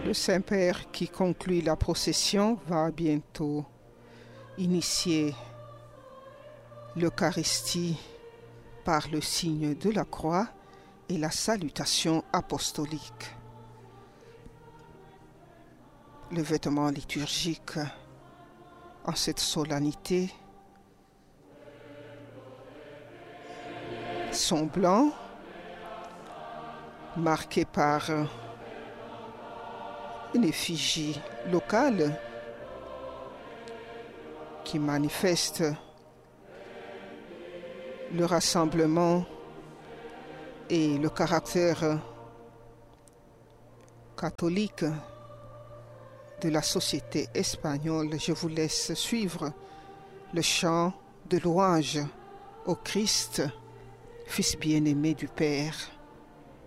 Le Saint-Père qui conclut la procession va bientôt initier l'Eucharistie par le signe de la croix et la salutation apostolique. Le vêtement liturgique en cette solennité sont blancs, marqués par une effigie locale qui manifeste le rassemblement et le caractère catholique de la société espagnole. Je vous laisse suivre le chant de louange au Christ, Fils bien-aimé du Père.